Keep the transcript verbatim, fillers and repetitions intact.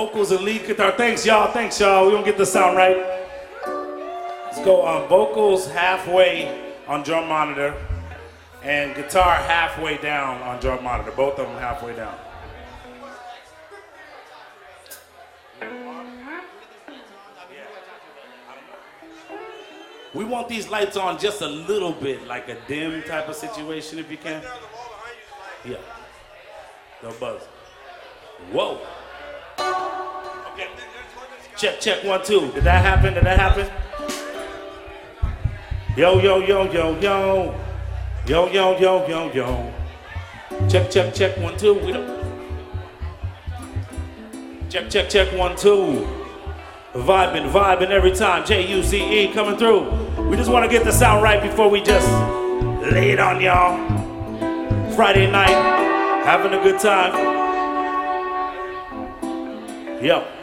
vocals and lead guitar. Thanks, y'all. Thanks, y'all. We don't get the sound right. Let's go on vocals halfway on drum monitor and guitar halfway down on drum monitor. Both of them halfway down. We want these lights on just a little bit, like a dim type of situation, if you can. Yeah. No buzz. Whoa. Okay. Check, check, one, two. Did that happen? Did that happen? Yo, yo, yo, yo, yo. Yo, yo, yo, yo, yo. Check, check, check, one, two. We don't. Check, check, check, one, two. Vibing, vibing every time. J U C E coming through. We just want to get the sound right before we just lay it on y'all. Friday night, having a good time. Yep.